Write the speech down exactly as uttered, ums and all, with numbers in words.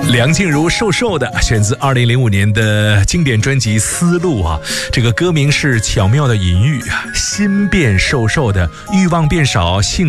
梁静茹瘦瘦的，选自二零零五年的经典专辑《丝路》啊，这个歌名是巧妙的隐喻啊，心变瘦瘦的，欲望变少，性